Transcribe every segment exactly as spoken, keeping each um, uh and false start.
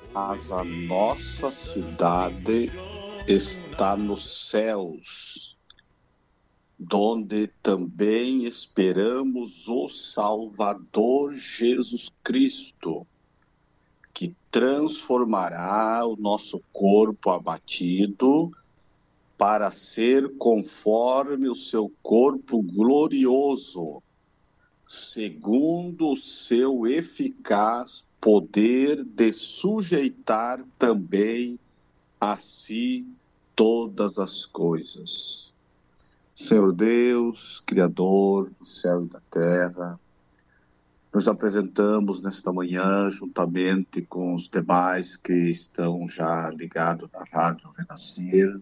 mas a nossa cidade está nos céus, donde também esperamos o Salvador Jesus Cristo, que transformará o nosso corpo abatido para ser conforme o seu corpo glorioso, segundo o seu eficaz poder de sujeitar também a si todas as coisas. Senhor Deus, Criador do céu e da terra, nos apresentamos nesta manhã juntamente com os demais que estão já ligados na Rádio Renascer.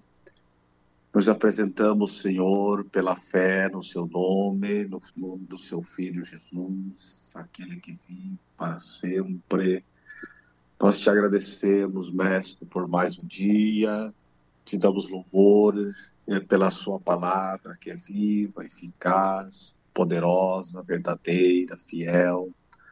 Nos apresentamos, Senhor, pela fé no seu nome, no nome do seu Filho Jesus, aquele que vive para sempre. Nós te agradecemos, Mestre, por mais um dia, te damos louvores pela sua palavra, que é viva, eficaz, poderosa, verdadeira, fiel.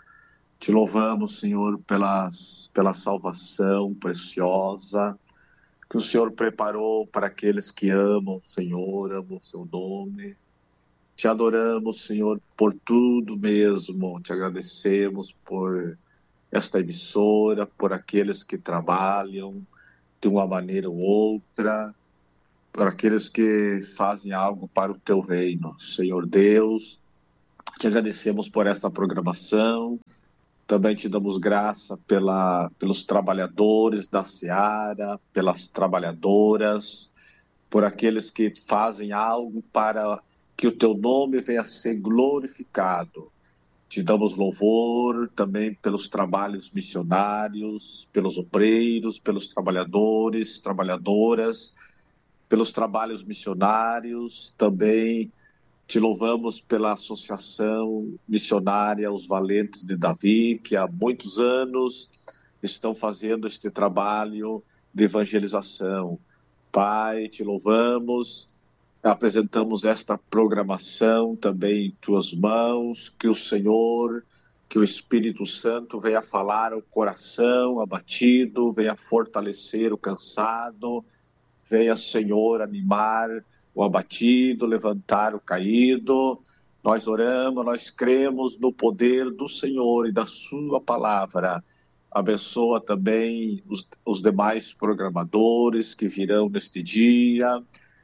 Te louvamos, Senhor, pelas, pela salvação preciosa que o Senhor preparou para aqueles que amam o Senhor, amam o seu nome. Te adoramos, Senhor, por tudo mesmo. Te agradecemos por esta emissora, por aqueles que trabalham de uma maneira ou outra, por aqueles que fazem algo para o teu reino. Senhor Deus, te agradecemos por esta programação. Também te damos graça pela, pelos trabalhadores da Seara, pelas trabalhadoras, por aqueles que fazem algo para que o teu nome venha a ser glorificado. Te damos louvor também pelos trabalhos missionários, pelos obreiros, pelos trabalhadores, trabalhadoras, pelos trabalhos missionários. Também te louvamos pela Associação Missionária Os Valentes de Davi, que há muitos anos estão fazendo este trabalho de evangelização. Pai, te louvamos, apresentamos esta programação também em tuas mãos, que o Senhor, que o Espírito Santo venha falar ao coração abatido, venha fortalecer o cansado, venha, Senhor, animar o abatido, levantar o caído. Nós oramos, nós cremos no poder do Senhor e da sua palavra. Abençoa também os, os demais programadores que virão neste dia,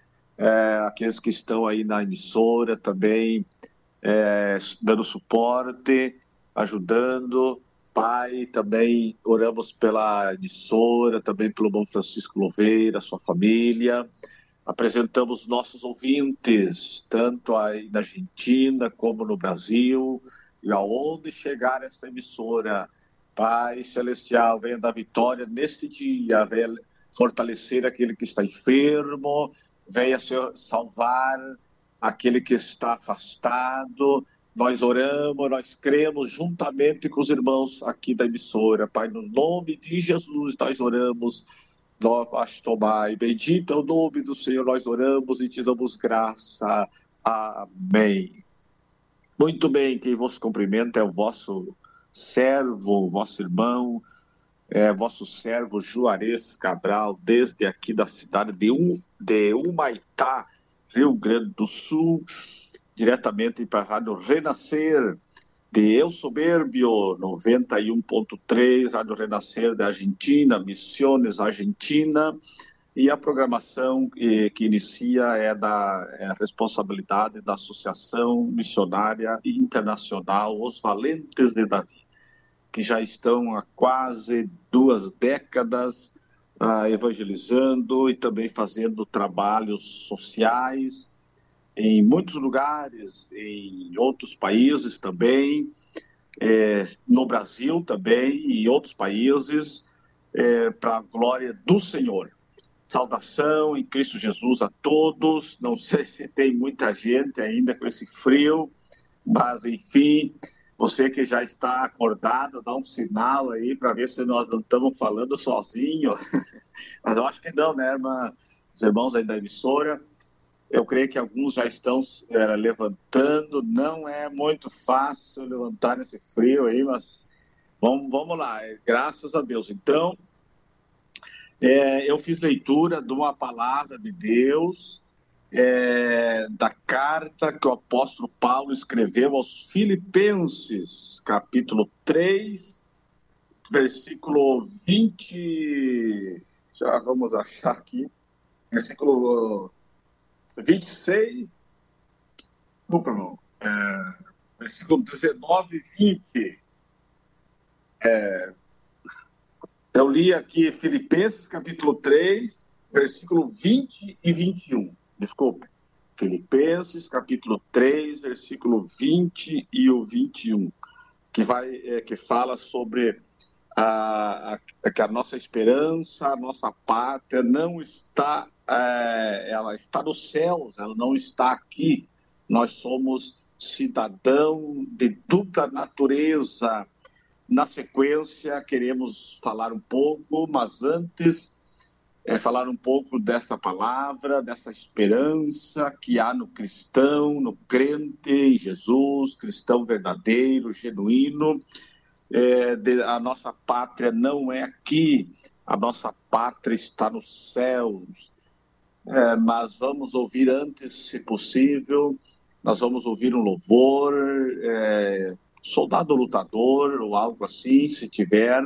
é, aqueles que estão aí na emissora também, é, dando suporte, ajudando. Pai, também oramos pela emissora, também pelo Bom Francisco Louveira, sua família. Apresentamos nossos ouvintes, tanto aí na Argentina como no Brasil, e aonde chegar esta emissora. Pai Celestial, venha dar vitória neste dia, venha fortalecer aquele que está enfermo, venha salvar aquele que está afastado. Nós oramos, nós cremos juntamente com os irmãos aqui da emissora. Pai, no nome de Jesus nós oramos. Nós tomai, bendito é o nome do Senhor, nós oramos e te damos graça. Amém. Muito bem, quem vos cumprimenta é o vosso servo, vosso irmão, é vosso servo Juarez Cabral, desde aqui da cidade de, um, de Humaitá, Rio Grande do Sul, diretamente para a Rádio Renascer, de El Soberbio, noventa e um ponto três, Rádio Renascer da Argentina, Missões Argentina, e a programação que, que inicia é da é a responsabilidade da Associação Missionária Internacional Os Valentes de Davi, que já estão há quase duas décadas uh, evangelizando e também fazendo trabalhos sociais em muitos lugares, em outros países também, é, no Brasil também e em outros países, é, para a glória do Senhor. Saudação em Cristo Jesus a todos. Não sei se tem muita gente ainda com esse frio, mas enfim, você que já está acordado, dá um sinal aí para ver se nós não estamos falando sozinho. Mas eu acho que não, né, irmã? Os irmãos aí da emissora, eu creio que alguns já estão é, levantando. Não é muito fácil levantar nesse frio aí, mas vamos, vamos lá, graças a Deus. Então, É, eu fiz leitura de uma palavra de Deus, é, da carta que o apóstolo Paulo escreveu aos Filipenses, capítulo três, versículo vinte. Já vamos achar aqui. Versículo vinte e seis. Desculpa, irmão. É, versículo dezenove e vinte. É, eu li aqui Filipenses, capítulo três, versículo vinte e vinte e um. Desculpe. Filipenses, capítulo três, versículo vinte e o vinte e um. Que, vai, é, que fala sobre a, a, que a nossa esperança, a nossa pátria não está, é, ela está nos céus, ela não está aqui. Nós somos cidadão de dupla natureza. Na sequência, queremos falar um pouco, mas antes, é, falar um pouco dessa palavra, dessa esperança que há no cristão, no crente em Jesus, cristão verdadeiro, genuíno. É, de, a nossa pátria não é aqui, a nossa pátria está nos céus. É, mas vamos ouvir antes, se possível, nós vamos ouvir um louvor, é, Soldado Lutador, ou algo assim, se tiver.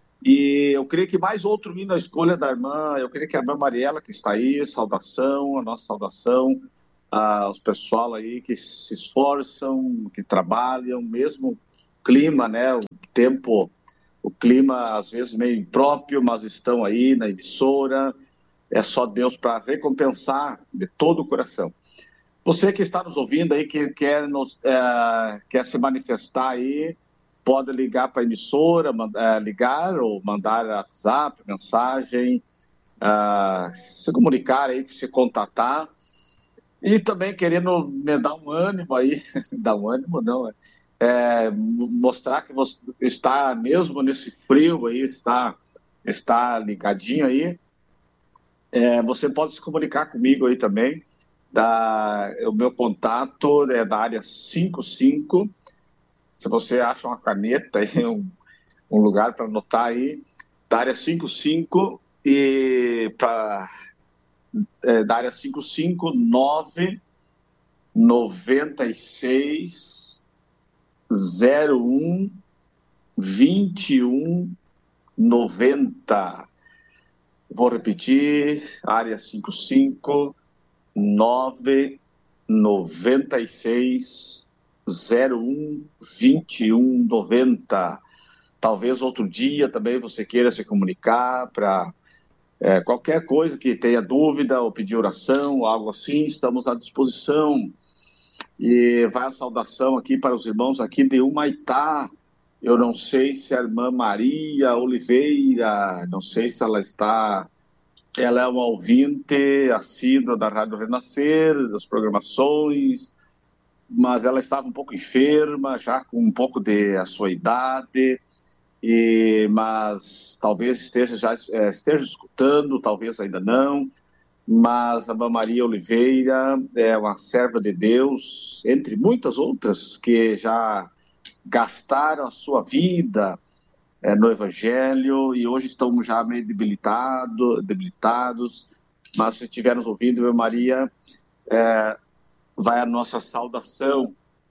E eu creio que mais outro hino, a escolha da irmã, eu creio que a irmã Mariela, que está aí, saudação, a nossa saudação aos pessoal aí que se esforçam, que trabalham, mesmo clima, né, o tempo, o clima às vezes meio impróprio, mas estão aí na emissora, é só Deus para recompensar de todo o coração. Você que está nos ouvindo aí, que quer, nos, é, quer se manifestar aí, pode ligar para a emissora, é, ligar ou mandar WhatsApp, mensagem, é, se comunicar aí, se contatar. E também querendo me dar um ânimo aí, dar um ânimo não, é, mostrar que você está mesmo nesse frio aí, está, está ligadinho aí. É, você pode se comunicar comigo aí também. Da, o meu contato é da área cinquenta e cinco. Se você acha uma caneta aí, um, um lugar para anotar aí, da área cinquenta e cinco e para é, da área cinquenta e cinco, nove noventa e seis zero um vinte e um noventa. Vou repetir, área cinquenta e cinco nove noventa e seis zero um vinte e um noventa. Talvez outro dia também você queira se comunicar para é, qualquer coisa que tenha dúvida ou pedir oração, algo assim, estamos à disposição. E vai a saudação aqui para os irmãos aqui de Humaitá. Eu não sei se a irmã Maria Oliveira, não sei se ela está... Ela é uma ouvinte assídua da Rádio Renascer, das programações, mas ela estava um pouco enferma, já com um pouco de a sua idade, e, mas talvez esteja já é, esteja escutando, talvez ainda não, mas a Irmã Maria Oliveira é uma serva de Deus, entre muitas outras que já gastaram a sua vida É, no Evangelho, e hoje estamos já meio debilitado, debilitados, mas se estiver nos ouvindo, meu Maria, é, vai a nossa saudação,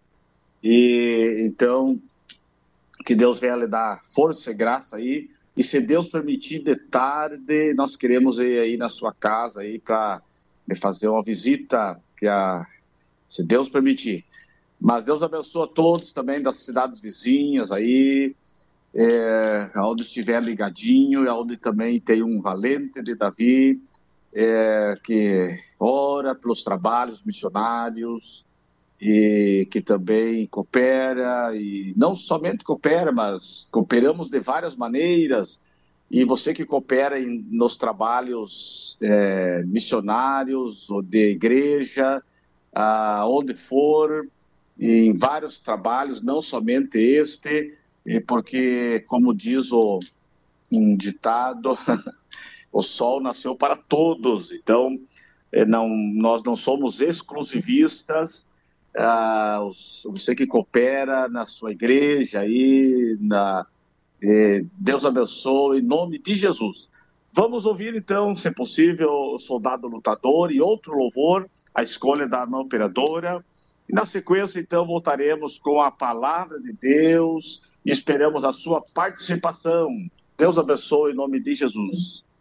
e então, que Deus venha lhe dar força e graça aí, e se Deus permitir, de tarde, nós queremos ir aí na sua casa aí para fazer uma visita, que a, se Deus permitir. Mas Deus abençoe a todos também das cidades vizinhas aí, É, onde estiver ligadinho, e onde também tem um valente de Davi, é, que ora pelos trabalhos missionários e que também coopera, e não somente coopera, mas cooperamos de várias maneiras. E você que coopera em, nos trabalhos é, missionários ou de igreja, ah, onde for, em vários trabalhos, não somente este, porque, como diz o, um ditado, o sol nasceu para todos, então não, nós não somos exclusivistas. Ah, os, você que coopera na sua igreja, aí, na, eh, Deus abençoe, em nome de Jesus. Vamos ouvir então, se possível, o Soldado Lutador e outro louvor, a escolha da irmã operadora. E na sequência, então, voltaremos com a palavra de Deus e esperamos a sua participação. Deus abençoe em nome de Jesus.